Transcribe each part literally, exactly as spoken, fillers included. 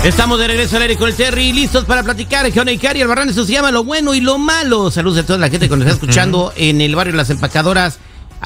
Estamos de regreso al aire con el Terry, listos para platicar. Johnny Cari, el Barrantes se llama lo bueno y lo malo. Saludos a toda la gente que nos está escuchando en el barrio Las Empacadoras.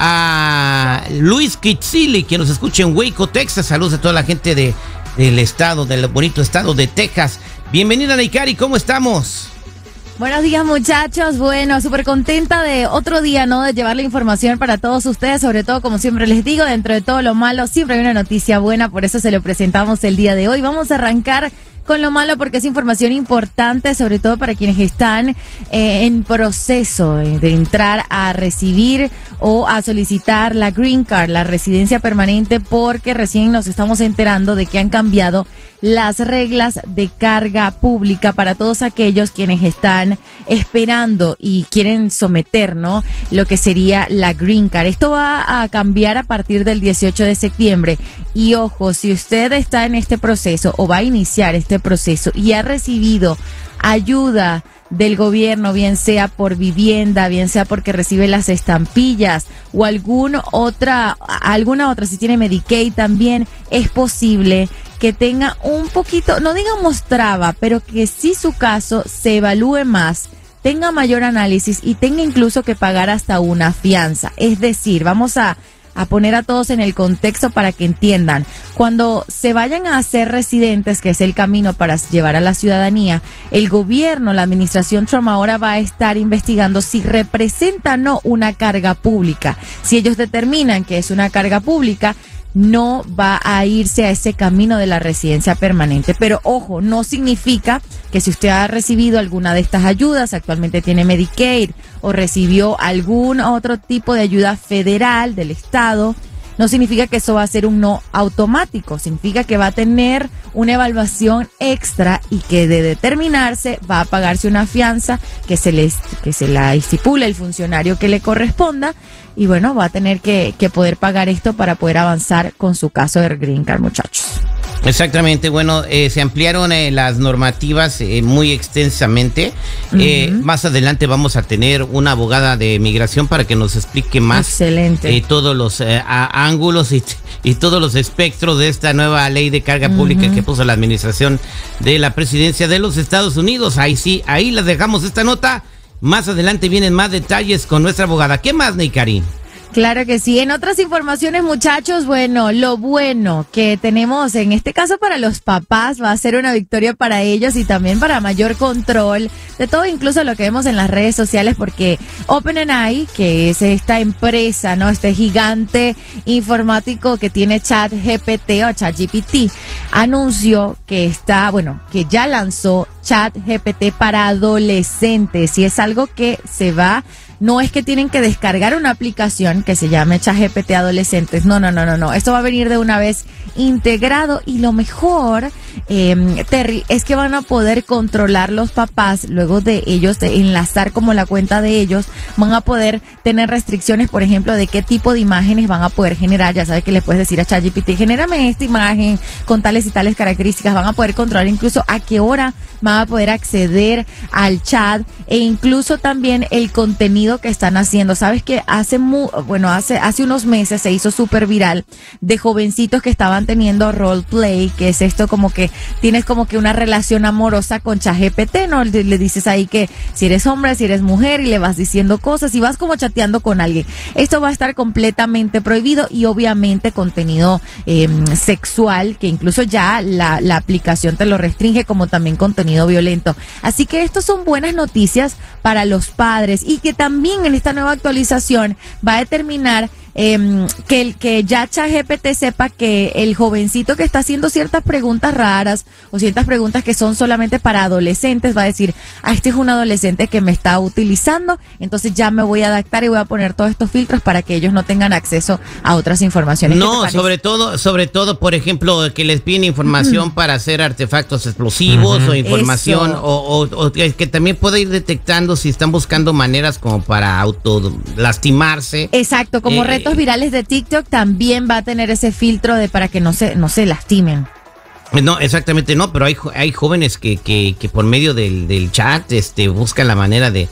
A Luis Kitzili, quien nos escucha en Waco, Texas. Saludos a toda la gente de, del estado, del bonito estado de Texas. Bienvenida, Neikari, ¿cómo estamos? Buenos días, muchachos. Bueno, súper contenta de otro día, ¿no? De llevar la información para todos ustedes, sobre todo, como siempre les digo, dentro de todo lo malo, siempre hay una noticia buena, por eso se lo presentamos el día de hoy. Vamos a arrancar con lo malo porque es información importante, sobre todo para quienes están eh, en proceso de entrar a recibir o a solicitar la Green Card, la residencia permanente, porque recién nos estamos enterando de que han cambiado las reglas de carga pública para todos aquellos quienes están esperando y quieren someter, ¿no?, lo que sería la Green Card. Esto va a cambiar a partir del dieciocho de septiembre. Y ojo, si usted está en este proceso o va a iniciar este proceso y ha recibido ayuda del gobierno, bien sea por vivienda, bien sea porque recibe las estampillas o alguna otra, alguna otra, si tiene Medicaid también, es posible que tenga un poquito, no digamos traba, pero que si su caso se evalúe más, tenga mayor análisis y tenga incluso que pagar hasta una fianza. Es decir, vamos a a poner a todos en el contexto para que entiendan. Cuando se vayan a hacer residentes, que es el camino para llevar a la ciudadanía, el gobierno, la administración Trump ahora va a estar investigando si representa o no una carga pública. Si ellos determinan que es una carga pública, no va a irse a ese camino de la residencia permanente. Pero ojo, no significa que si usted ha recibido alguna de estas ayudas, actualmente tiene Medicaid o recibió algún otro tipo de ayuda federal del Estado, no significa que eso va a ser un no automático. Significa que va a tener una evaluación extra y que de determinarse va a pagarse una fianza que se les, que se la estipule el funcionario que le corresponda. Y bueno, va a tener que, que poder pagar esto para poder avanzar con su caso de Green Card, muchachos. Exactamente, bueno, eh, se ampliaron eh, las normativas eh, muy extensamente. Uh-huh. Eh, más adelante vamos a tener una abogada de migración para que nos explique más. Excelente. Eh, todos los eh, a, ángulos y, y todos los espectros de esta nueva ley de carga pública uh-huh. que puso la administración de la presidencia de los Estados Unidos. Ahí sí, ahí les dejamos esta nota. Más adelante vienen más detalles con nuestra abogada. ¿Qué más, Neikari? Claro que sí. En otras informaciones, muchachos, bueno, lo bueno que tenemos en este caso para los papás va a ser una victoria para ellos y también para mayor control de todo, incluso lo que vemos en las redes sociales, porque OpenAI, que es esta empresa, ¿no?, este gigante informático que tiene ChatGPT o ChatGPT, anunció que está, bueno, que ya lanzó ChatGPT para adolescentes y es algo que se va. No es que tienen que descargar una aplicación que se llame ChatGPT Adolescentes. No, no, no, no, no. Esto va a venir de una vez integrado y lo mejor, eh, Terry, es que van a poder controlar los papás luego de ellos, de enlazar como la cuenta de ellos, van a poder tener restricciones, por ejemplo, de qué tipo de imágenes van a poder generar. Ya sabes que le puedes decir a ChatGPT, genérame esta imagen con tales y tales características. Van a poder controlar incluso a qué hora van a poder acceder al chat e incluso también el contenido que están haciendo. Sabes que hace mu bueno hace hace unos meses se hizo súper viral de jovencitos que estaban teniendo roleplay, que es esto como que tienes como que una relación amorosa con ChatGPT, ¿no? Le, le dices ahí que si eres hombre, si eres mujer y le vas diciendo cosas y vas como chateando con alguien. Esto va a estar completamente prohibido y obviamente contenido eh, sexual, que incluso ya la, la aplicación te lo restringe, como también contenido violento. Así que estos son buenas noticias para los padres y que también También en esta nueva actualización va a determinar eh, que, el, que ya ChatGPT sepa que el jovencito que está haciendo ciertas preguntas raras o ciertas preguntas que son solamente para adolescentes va a decir, ah, este es un adolescente que me está utilizando, entonces ya me voy a adaptar y voy a poner todos estos filtros para que ellos no tengan acceso a otras informaciones. No, sobre todo, sobre todo, por ejemplo, que les piden información uh-huh. para hacer artefactos explosivos uh-huh. o información o, o, o que también puede ir detectando si están buscando maneras como para auto lastimarse. Exacto, como eh, retos virales de TikTok también va a tener ese filtro de para que no se no se lastimen. No, exactamente no, pero hay hay jóvenes que que, que por medio del, del chat este buscan la manera de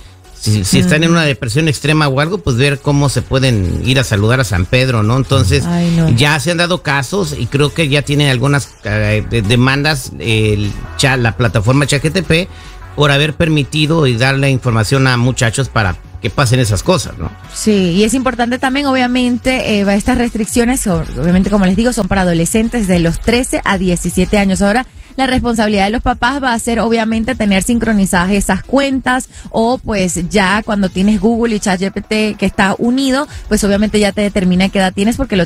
si, si están en una depresión extrema o algo, pues ver cómo se pueden ir a saludar a San Pedro, ¿no? Entonces, Ay, no. ya se han dado casos y creo que ya tienen algunas eh, demandas el chat, la plataforma ChatGPT por haber permitido y darle información a muchachos para que pasen esas cosas, ¿no? Sí, y es importante también, obviamente, eh, estas restricciones, son, obviamente, como les digo, son para adolescentes de los trece a diecisiete años. Ahora, la responsabilidad de los papás va a ser, obviamente, tener sincronizadas esas cuentas o, pues, ya cuando tienes Google y ChatGPT que está unido, pues, obviamente, ya te determina qué edad tienes porque lo